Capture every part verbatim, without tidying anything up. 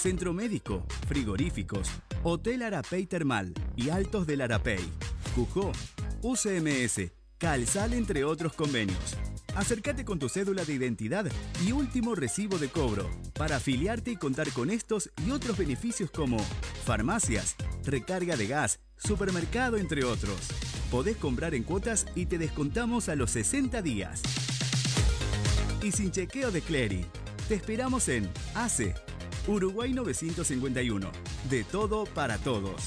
Centro Médico, Frigoríficos, Hotel Arapey Termal y Altos del Arapey, Cujó, U C M S, Calzal, entre otros convenios. Acércate con tu cédula de identidad y último recibo de cobro para afiliarte y contar con estos y otros beneficios como farmacias, recarga de gas, supermercado, entre otros. Podés comprar en cuotas y te descontamos a los sesenta días. Y sin chequeo de clearing. Te esperamos en A C E, Uruguay novecientos cincuenta y uno. De todo para todos.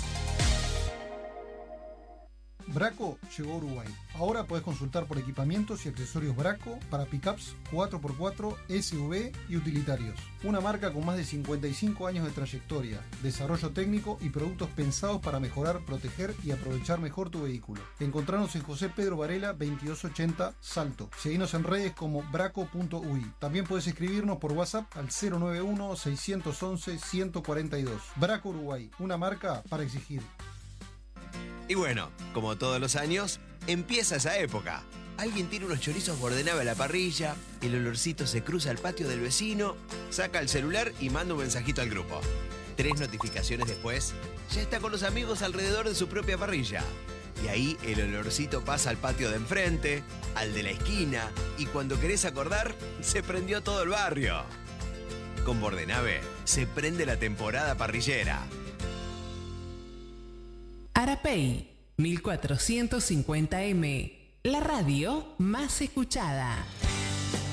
Braco llegó a Uruguay. Ahora podés consultar por equipamientos y accesorios Braco para pickups cuatro por cuatro, S U V y utilitarios. Una marca con más de cincuenta y cinco años de trayectoria, desarrollo técnico y productos pensados para mejorar, proteger y aprovechar mejor tu vehículo. Encontranos en José Pedro Varela veintidós ochenta Salto. Seguinos en redes como braco punto u i. También podés escribirnos por WhatsApp al cero nueve uno, seiscientos once, ciento cuarenta y dos. Braco Uruguay, una marca para exigir. Y bueno, como todos los años, empieza esa época. Alguien tira unos chorizos Bordenave a la parrilla, el olorcito se cruza al patio del vecino, saca el celular y manda un mensajito al grupo. Tres notificaciones después, ya está con los amigos alrededor de su propia parrilla. Y ahí el olorcito pasa al patio de enfrente, al de la esquina, y cuando querés acordar, se prendió todo el barrio. Con Bordenave se prende la temporada parrillera. Arapey, mil cuatrocientos cincuenta eme, la radio más escuchada.